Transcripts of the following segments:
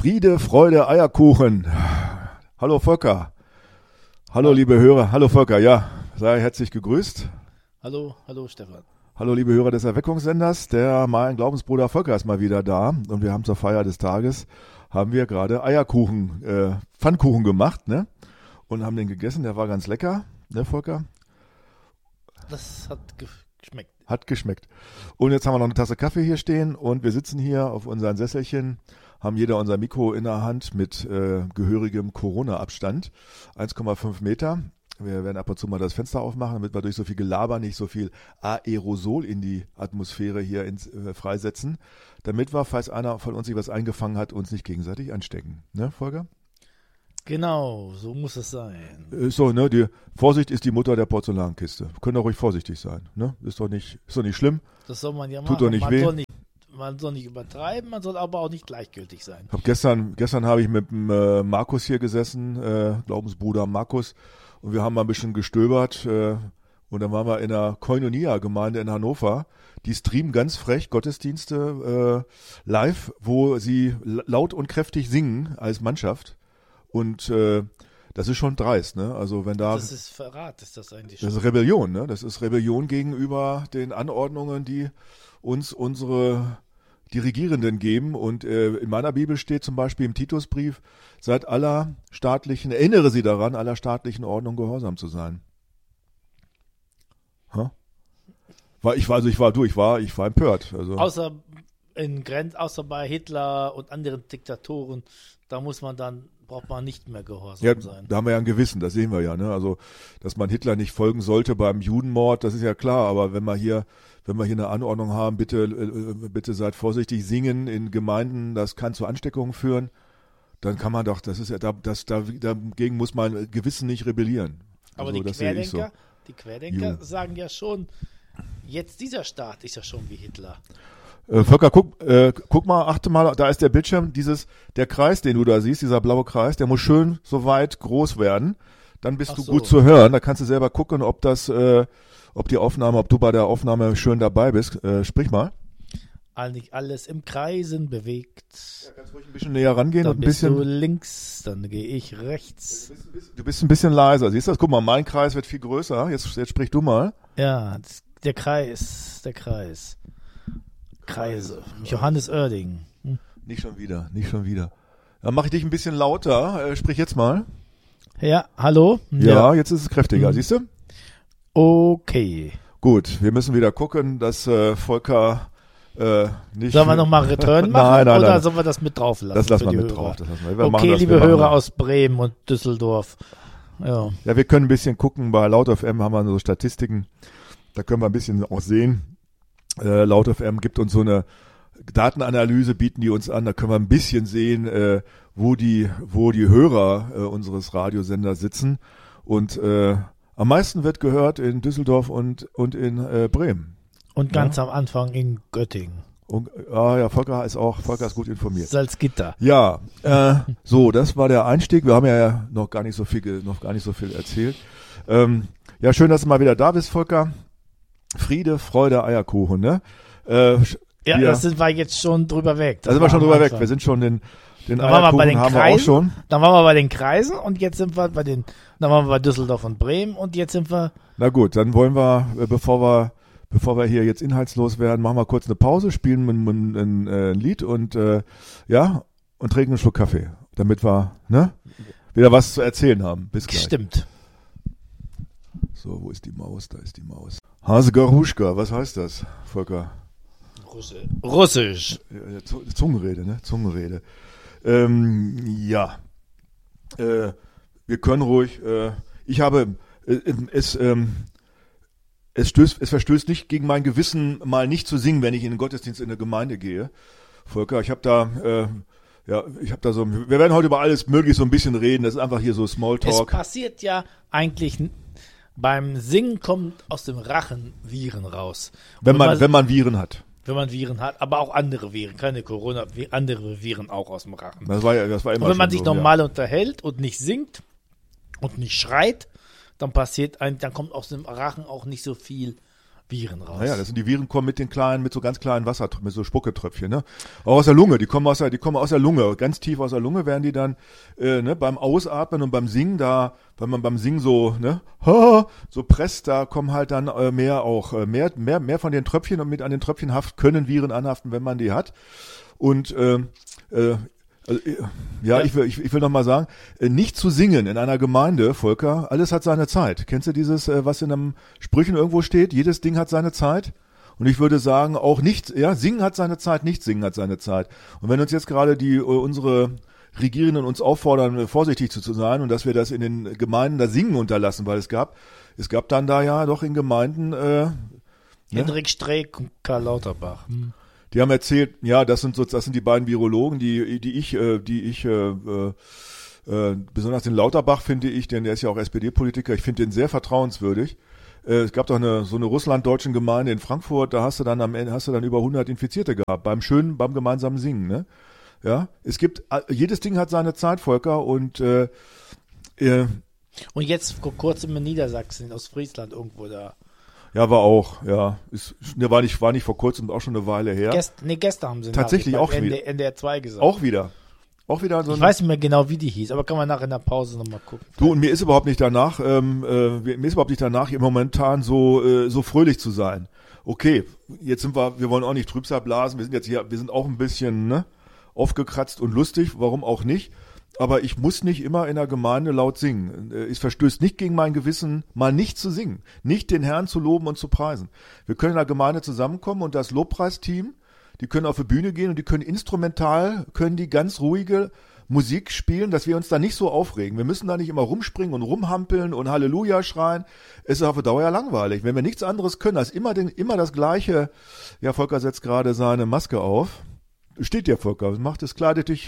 Friede, Freude, Eierkuchen. Hallo Volker. Hallo liebe Hörer. Hallo Volker, ja, sei herzlich gegrüßt. Hallo Stefan. Hallo liebe Hörer des Erweckungssenders. Mein Glaubensbruder Volker ist mal wieder da und wir haben zur Feier des Tages, haben wir gerade Eierkuchen, Pfannkuchen gemacht, ne? Und haben den gegessen, der war ganz lecker, ne Volker? Das hat geschmeckt. Hat geschmeckt. Und jetzt haben wir noch eine Tasse Kaffee hier stehen und wir sitzen hier auf unseren Sesselchen, haben jeder unser Mikro in der Hand mit gehörigem Corona-Abstand, 1,5 Meter. Wir werden ab und zu mal das Fenster aufmachen, damit wir durch so viel Gelaber nicht so viel Aerosol in die Atmosphäre hier freisetzen, damit wir, falls einer von uns sich was eingefangen hat, uns nicht gegenseitig anstecken. Ne, Volker? Genau, so muss es sein. So, ne, Vorsicht ist die Mutter der Porzellankiste. Können doch ruhig vorsichtig sein, ne? Ist doch nicht schlimm. Das soll man ja machen. Tut doch nicht weh. Man soll nicht übertreiben, man soll aber auch nicht gleichgültig sein. Gestern habe ich mit dem Markus hier gesessen, Glaubensbruder Markus, und wir haben mal ein bisschen gestöbert und dann waren wir in der Koinonia-Gemeinde in Hannover. Die streamen ganz frech Gottesdienste live, wo sie laut und kräftig singen als Mannschaft. Und das ist schon dreist, ne? Also wenn da. Das ist Verrat, ist das eigentlich schon. Das ist Rebellion, ne? Das ist Rebellion gegenüber den Anordnungen, die uns unsere Dirigierenden geben. Und in meiner Bibel steht zum Beispiel im Titusbrief, erinnere sie daran, aller staatlichen Ordnung gehorsam zu sein. Ich war empört. Also. Außer bei Hitler und anderen Diktatoren, braucht man nicht mehr gehorsam sein. Da haben wir ja ein Gewissen, das sehen wir ja, ne? Also, dass man Hitler nicht folgen sollte beim Judenmord, das ist ja klar, aber wenn wir hier eine Anordnung haben, bitte seid vorsichtig, singen in Gemeinden, das kann zu Ansteckungen führen, dann kann man doch, dagegen muss man Gewissen nicht rebellieren. Aber also, die Querdenker sagen ja schon, jetzt dieser Staat ist ja schon wie Hitler. Volker, guck mal, achte mal, da ist der Bildschirm, der Kreis, den du da siehst, dieser blaue Kreis, der muss schön so weit groß werden, dann bist du gut zu hören, da kannst du selber gucken, ob du bei der Aufnahme schön dabei bist, sprich mal. Alles im Kreisen bewegt. Ja, kannst ruhig ein bisschen näher rangehen dann und ein bisschen. Bist du links, dann gehe ich rechts. Du bist ein bisschen leiser, siehst du das? Guck mal, mein Kreis wird viel größer, jetzt sprich du mal. Ja, der Kreis. Kreise. Johannes Oerding. Nicht schon wieder. Dann mache ich dich ein bisschen lauter. Sprich jetzt mal. Ja, hallo? Ja, jetzt ist es kräftiger, siehst du? Okay. Gut, wir müssen wieder gucken, dass Volker nicht... Sollen wir nochmal Return machen? Nein. Oder sollen wir das mit drauf lassen? Das lassen wir mit drauf. Okay, liebe Hörer aus Bremen und Düsseldorf. Ja, wir können ein bisschen gucken. Bei Laut FM haben wir so Statistiken. Da können wir ein bisschen auch sehen. Laut FM gibt uns so eine Datenanalyse, bieten die uns an, da können wir ein bisschen sehen, wo die Hörer unseres Radiosenders sitzen. Und am meisten wird gehört in Düsseldorf und in Bremen. Und ganz am Anfang in Göttingen. Volker ist gut informiert. Salzgitter. Ja, so, das war der Einstieg. Wir haben ja noch gar nicht so viel erzählt. Ja, schön, dass du mal wieder da bist, Volker. Friede, Freude, Eierkuchen, ne? Da sind wir jetzt schon drüber weg. Da sind wir schon drüber weg. Wir sind schon den Eierkuchen haben wir auch schon. Dann waren wir bei den Kreisen und jetzt sind wir dann waren wir bei Düsseldorf und Bremen und jetzt sind wir... Na gut, dann wollen wir, bevor wir hier jetzt inhaltslos werden, machen wir kurz eine Pause, spielen ein Lied und trinken einen Schluck Kaffee, damit wir wieder was zu erzählen haben. Bis gleich. Stimmt. So, wo ist die Maus? Da ist die Maus. Hasgaruschka, was heißt das, Volker? Russisch. Zungenrede, ne? Zungenrede. Wir können ruhig, es verstößt nicht gegen mein Gewissen, mal nicht zu singen, wenn ich in den Gottesdienst in eine Gemeinde gehe. Volker, wir werden heute über alles mögliche so ein bisschen reden, das ist einfach hier so Smalltalk. Es passiert ja eigentlich, beim Singen kommt aus dem Rachen Viren raus. Wenn man Viren hat. Wenn man Viren hat, aber auch andere Viren, keine Corona, andere Viren auch aus dem Rachen. Das war immer und wenn man sich normal unterhält und nicht singt und nicht schreit, dann kommt aus dem Rachen auch nicht so viel Viren raus. Naja, das sind die Viren kommen mit so ganz kleinen mit so Spucketröpfchen, ne? Auch aus der Lunge, die kommen aus der Lunge, ganz tief aus der Lunge werden die dann, beim Ausatmen und beim Singen da, wenn man beim Singen so, ne, so presst, da kommen halt dann mehr von den Tröpfchen und mit an den Tröpfchen können Viren anhaften, wenn man die hat. Und, ich will noch mal sagen, nicht zu singen in einer Gemeinde, Volker, alles hat seine Zeit. Kennst du dieses, was in einem Sprüchen irgendwo steht? Jedes Ding hat seine Zeit. Und ich würde sagen, auch nicht, singen hat seine Zeit, nicht singen hat seine Zeit. Und wenn uns jetzt gerade unsere Regierenden uns auffordern, vorsichtig zu sein und dass wir das in den Gemeinden das Singen unterlassen, weil es gab dann da ja doch in Gemeinden, Hendrik Streeck und Karl Lauterbach. Die haben erzählt, ja, das sind die beiden Virologen, die ich besonders den Lauterbach finde ich, denn der ist ja auch SPD-Politiker, ich finde den sehr vertrauenswürdig. Es gab doch so eine russlanddeutschen Gemeinde in Frankfurt, da hast du dann über 100 Infizierte gehabt, beim gemeinsamen Singen, ne? Ja, jedes Ding hat seine Zeit, Volker, und jetzt vor kurzem in Niedersachsen, aus Friesland irgendwo da. Ja, war auch, ja. War nicht vor kurzem, auch schon eine Weile her. Gestern haben sie tatsächlich auch wieder. NDR 2 gesagt. Auch wieder so. Ich weiß nicht mehr genau, wie die hieß, aber kann man nachher in der Pause nochmal gucken. Du, und mir ist überhaupt nicht danach, hier momentan so fröhlich zu sein. Okay, jetzt wir wollen auch nicht Trübsal blasen, wir sind auch ein bisschen, ne, aufgekratzt und lustig, warum auch nicht. Aber ich muss nicht immer in der Gemeinde laut singen. Es verstößt nicht gegen mein Gewissen, mal nicht zu singen, nicht den Herrn zu loben und zu preisen. Wir können in der Gemeinde zusammenkommen und das Lobpreisteam, die können auf die Bühne gehen und die können die ganz ruhige Musik spielen, dass wir uns da nicht so aufregen. Wir müssen da nicht immer rumspringen und rumhampeln und Halleluja schreien. Es ist auf Dauer ja langweilig. Wenn wir nichts anderes können als immer das Gleiche. Ja, Volker setzt gerade seine Maske auf. Steht ja, Volker, es kleidet dich,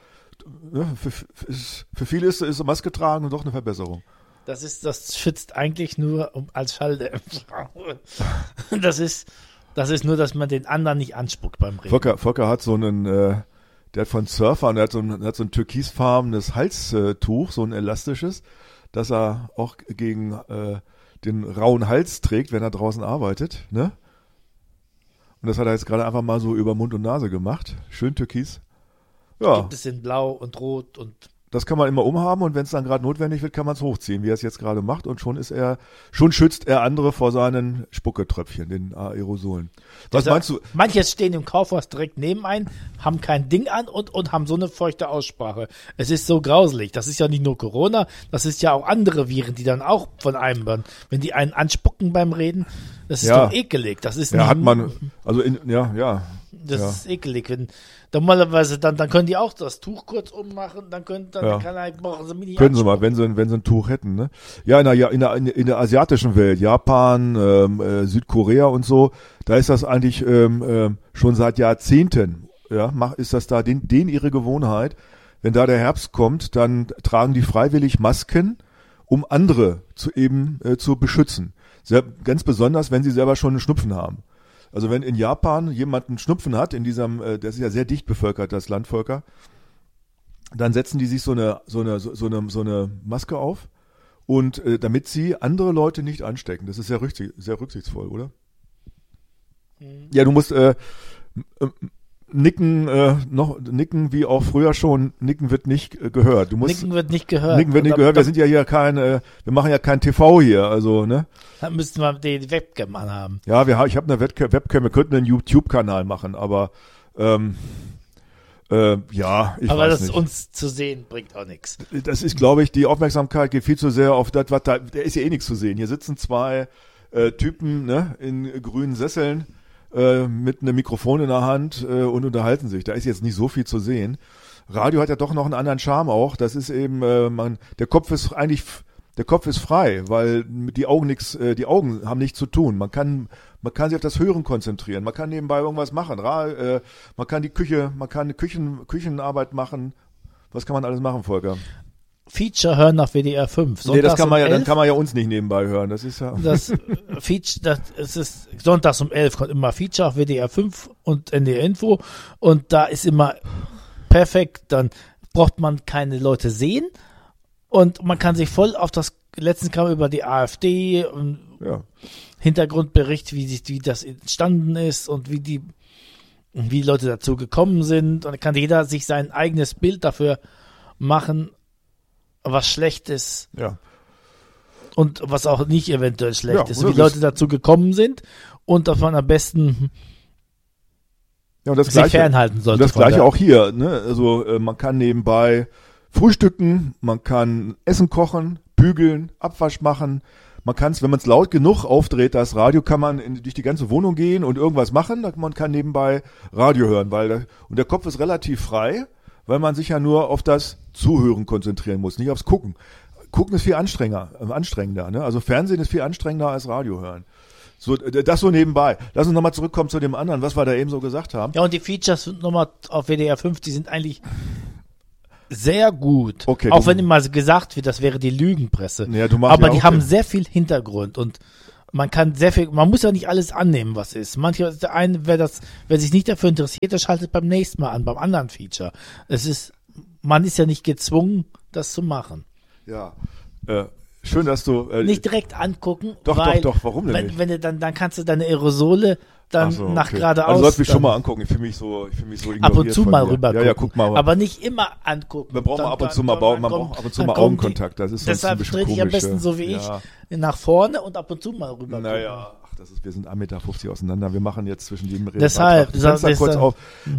für viele ist Maske tragen und doch eine Verbesserung. Das schützt eigentlich nur als Schalldämpfer. Das ist nur, dass man den anderen nicht anspuckt beim Reden. Volker hat der hat von Surfern, der hat so ein türkisfarbenes Halstuch, so ein elastisches, das er auch gegen den rauen Hals trägt, wenn er draußen arbeitet, ne? Und das hat er jetzt gerade einfach mal so über Mund und Nase gemacht. Schön türkis. Ja. Gibt es in Blau und Rot und. Das kann man immer umhaben und wenn es dann gerade notwendig wird, kann man es hochziehen, wie er es jetzt gerade macht und schon schützt er andere vor seinen Spucketröpfchen, den Aerosolen. Was meinst du? Manche stehen im Kaufhaus direkt neben ein, haben kein Ding an und haben so eine feuchte Aussprache. Es ist so grauselig. Das ist ja nicht nur Corona, das ist ja auch andere Viren, die dann auch von einem werden. Wenn die einen anspucken beim Reden, das ist doch ekelig. Das ist Das ist ekelig. Normalerweise, dann können die auch das Tuch brauchen sie mich nicht. Können sie mal, wenn sie ein Tuch hätten, ne? Ja, in der asiatischen Welt, Japan, Südkorea und so, da ist das eigentlich schon seit Jahrzehnten, ja, ist das da denen ihre Gewohnheit. Wenn da der Herbst kommt, dann tragen die freiwillig Masken, um andere zu beschützen. Ganz besonders, wenn sie selber schon einen Schnupfen haben. Also wenn in Japan jemand einen Schnupfen hat, das ist ja sehr dicht bevölkert, das Land, Volker, dann setzen die sich so eine Maske auf und damit sie andere Leute nicht anstecken. Das ist sehr rücksichtsvoll, oder? Mhm. Ja, du musst nicken wie auch früher schon. Nicken wird nicht gehört. Nicken wird nicht gehört. Wir sind ja hier wir machen ja kein TV hier, also, ne? Dann müssten wir die Webcam anhaben. Ja, ich habe eine Webcam, wir könnten einen YouTube-Kanal machen, aber ich weiß nicht. Aber das uns zu sehen bringt auch nichts. Das ist, glaube ich, die Aufmerksamkeit geht viel zu sehr auf das, da ist ja nichts zu sehen. Hier sitzen zwei Typen, ne, in grünen Sesseln, mit einem Mikrofon in der Hand und unterhalten sich. Da ist jetzt nicht so viel zu sehen. Radio hat ja doch noch einen anderen Charme auch. Das ist eben, der Kopf ist frei, weil die Augen haben nichts zu tun. Man kann sich auf das Hören konzentrieren. Man kann nebenbei irgendwas machen. Man kann Küchenarbeit machen. Was kann man alles machen, Volker? Feature hören auf WDR 5. Nee, das kann man dann kann man ja uns nicht nebenbei hören. Das ist ja. Es ist sonntags um 11 kommt immer Feature auf WDR 5 und NDR Info und da ist immer perfekt, dann braucht man keine Leute sehen und man kann sich voll auf letztens kam über die AfD und Ja. Hintergrundbericht, wie das entstanden ist und wie die Leute dazu gekommen sind. Und dann kann jeder sich sein eigenes Bild dafür machen, was schlecht ist. Ja. Und was auch nicht eventuell schlecht Ja, ist. Wie Leute dazu gekommen sind und dass man am besten Ja, und das sich Gleiche, fernhalten sollte. und das Gleiche auch hier. Ne? Also man kann nebenbei frühstücken, man kann Essen kochen, bügeln, Abwasch machen. Man kann es, wenn man es laut genug aufdreht, das Radio, kann man durch die ganze Wohnung gehen und irgendwas machen. Man kann nebenbei Radio hören, und der Kopf ist relativ frei, weil man sich ja nur auf das Zuhören konzentrieren muss, nicht aufs Gucken. Gucken ist viel anstrengender. Ne? Also Fernsehen ist viel anstrengender als Radio hören. So, das so nebenbei. Lass uns nochmal zurückkommen zu dem anderen, was wir da eben so gesagt haben. Ja, und die Features nochmal auf WDR 5, die sind eigentlich sehr gut. Okay, auch wenn immer gesagt wird, das wäre die Lügenpresse. Ja, du machst aber ja die auch haben den- sehr viel Hintergrund und man muss ja nicht alles annehmen, was ist. Wer sich nicht dafür interessiert, der schaltet beim nächsten Mal an, beim anderen Feature. Man ist ja nicht gezwungen, das zu machen. Ja, schön, dass du... Nicht direkt angucken, Doch, weil warum denn nicht? wenn du dann kannst du deine Aerosole dann Ach so, nach okay. geradeaus. Also sollst mich dann schon mal angucken, ich fühle mich so ignoriert ab und zu von mal dir. rüber Ja, gucken. guck mal. Aber nicht immer angucken. Wir brauchen ab und zu mal Augenkontakt, das ist sonst ein Deshalb bisschen drehe ich am komisch. besten so wie Ja. ich nach vorne und ab und zu mal rüber Naja, wir sind 1,50 Meter auseinander. Wir machen jetzt zwischen jedem Reden Deshalb, das Fenster das- kurz das- auf.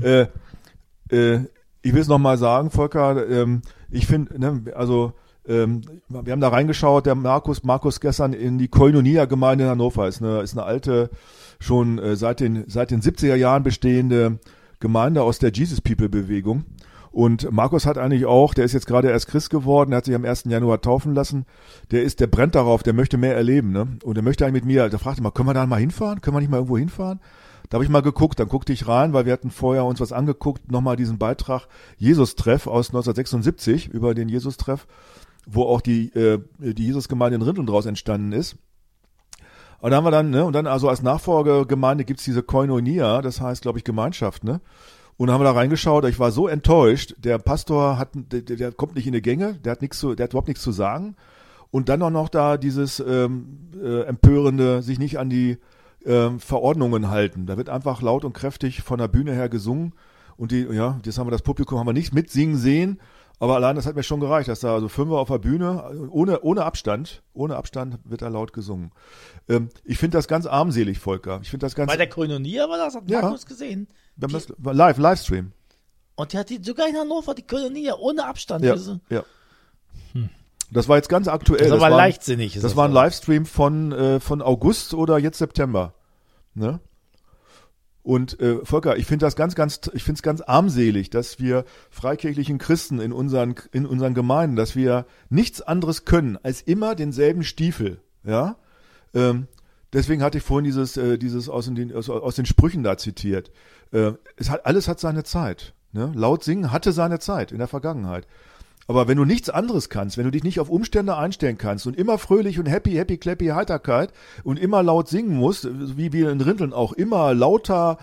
Ich will es nochmal sagen, Volker, ich finde, ne, also wir haben da reingeschaut, der Markus gestern in die Koinonia-Gemeinde in Hannover, ist eine alte, schon seit den 70er Jahren bestehende Gemeinde aus der Jesus People-Bewegung. Und Markus hat eigentlich auch, der ist jetzt gerade erst Christ geworden, der hat sich am 1. Januar taufen lassen, der brennt darauf, der möchte mehr erleben, ne? Und der möchte eigentlich mit mir, der fragte mal, können wir da mal hinfahren? Können wir nicht mal irgendwo hinfahren? Da habe ich mal geguckt, dann guckte ich rein, weil wir hatten vorher uns was angeguckt, nochmal diesen Beitrag Jesus-Treff aus 1976 über den Jesus-Treff, wo auch die Jesus-Gemeinde in Rinteln draus entstanden ist. Und da haben wir dann, ne, und dann also als Nachfolgegemeinde gibt's diese Koinonia, das heißt, glaube ich, Gemeinschaft, ne? Und dann haben wir da reingeschaut, ich war so enttäuscht, der Pastor der kommt nicht in die Gänge, der hat überhaupt nichts zu sagen. Und dann auch noch da dieses empörende, sich nicht an die Verordnungen halten. Da wird einfach laut und kräftig von der Bühne her gesungen und jetzt haben wir das Publikum, haben wir nicht mitsingen sehen, aber allein das hat mir schon gereicht, dass da also 5 auf der Bühne, ohne Abstand wird da laut gesungen. Ich finde das ganz armselig, Volker. Ich finde das ganz... Bei der Koinonia war das, hat Ja. Markus gesehen. Wir haben das Livestream. Und die hat sogar in Hannover die Koinonia ohne Abstand Ja, gesungen. ja. Das war jetzt ganz aktuell. Das ist aber war, leichtsinnig. ist Das war ein aber. Livestream von August oder jetzt September. Ne? Und Volker, ich finde es ganz armselig, dass wir freikirchlichen Christen in unseren Gemeinden, dass wir nichts anderes können als immer denselben Stiefel. Ja. Deswegen hatte ich vorhin dieses aus den Sprüchen da zitiert. Alles hat seine Zeit. Ne? Laut singen hatte seine Zeit in der Vergangenheit. Aber wenn du nichts anderes kannst, wenn du dich nicht auf Umstände einstellen kannst und immer fröhlich und happy, clappy, Heiterkeit und immer laut singen musst, wie wir in Rinteln auch, immer lauter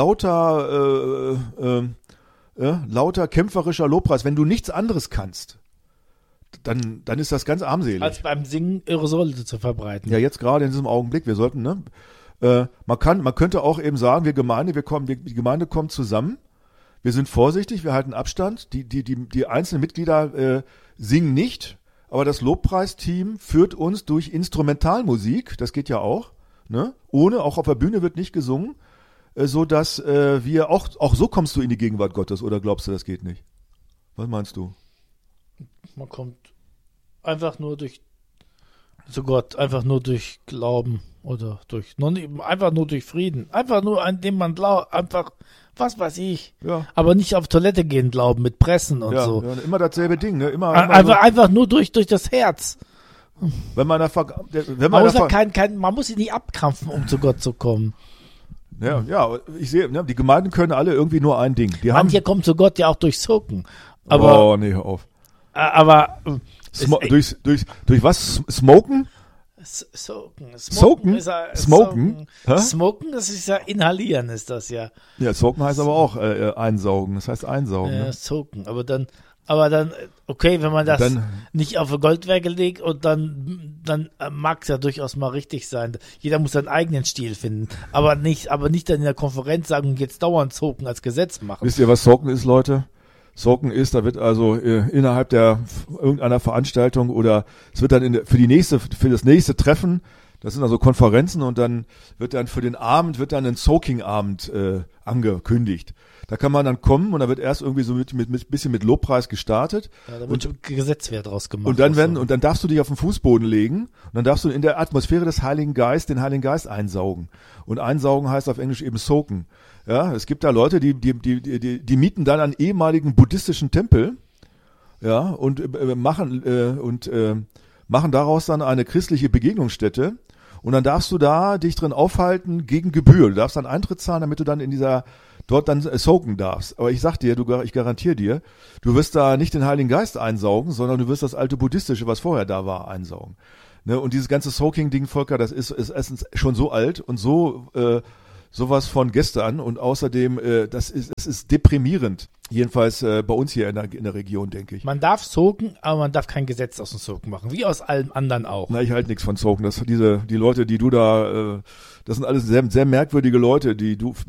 kämpferischer Lobpreis, wenn du nichts anderes kannst, dann ist das ganz armselig. Als beim Singen Aerosole zu verbreiten. Ja, jetzt gerade in diesem Augenblick, wir sollten, ne? Man könnte auch eben sagen, die Gemeinde kommt zusammen. Wir sind vorsichtig, wir halten Abstand. Die einzelnen Mitglieder singen nicht, aber das Lobpreisteam führt uns durch Instrumentalmusik, das geht ja auch, ne? Auch auf der Bühne wird nicht gesungen, so dass wir auch so kommst du in die Gegenwart Gottes, oder glaubst du, das geht nicht? Was meinst du? Man kommt einfach nur zu Gott, einfach nur durch Glauben oder einfach nur durch Frieden. Einfach nur, an dem man glaubt, einfach, was weiß ich. Ja. Aber nicht auf Toilette gehen glauben mit Pressen und so. Ja, immer dasselbe Ding, ne? Einfach nur durch das Herz. Man muss sich nicht abkrampfen, um zu Gott zu kommen. Ja, ich sehe, ne, die Gemeinden können alle irgendwie nur ein Ding. Manche kommen zu Gott ja auch durch Zucken. Aber, nee, hör auf. aber Durch was? Smoken? Soaken. Soaken? Ist ja, Smoken? Hä? Smoken, das ist ja inhalieren, ist das ja. Ja, soaken heißt aber auch einsaugen. Das heißt einsaugen. Ne? Soaken. Aber dann, okay, wenn man das nicht auf eine Goldwaage legt und dann mag es ja durchaus mal richtig sein. Jeder muss seinen eigenen Stil finden. Aber nicht dann in der Konferenz sagen, jetzt dauernd Soaken als Gesetz machen. Wisst ihr, was Soaken ist, Leute? Soaken ist, da wird also innerhalb der irgendeiner Veranstaltung oder es wird dann für das nächste Treffen, das sind also Konferenzen und dann wird dann für den Abend ein Soaking-Abend angekündigt. Da kann man dann kommen und da wird erst irgendwie so mit bisschen mit Lobpreis gestartet. Ja, da wird Gesetzwert draus gemacht. Und dann darfst du dich auf den Fußboden legen und dann darfst du in der Atmosphäre des Heiligen Geist den Heiligen Geist einsaugen. Und einsaugen heißt auf Englisch eben soaken. Ja, es gibt da Leute, die mieten dann einen ehemaligen buddhistischen Tempel, ja, und machen daraus dann eine christliche Begegnungsstätte. Und dann darfst du da dich drin aufhalten gegen Gebühr. Du darfst dann Eintritt zahlen, damit du dann dort dann soaken darfst. Aber ich sag dir, ich garantiere dir, du wirst da nicht den Heiligen Geist einsaugen, sondern du wirst das alte Buddhistische, was vorher da war, einsaugen. Ne? Und dieses ganze Soaking-Ding, Volker, das ist erstens schon so alt und sowas von gestern und außerdem, das ist deprimierend. Jedenfalls bei uns hier in der Region, denke ich. Man darf soaken, aber man darf kein Gesetz aus dem Soaken machen, wie aus allem anderen auch. Na, ich halte nichts von Soaken. Die Leute, die du da, das sind alles sehr, sehr merkwürdige Leute, die du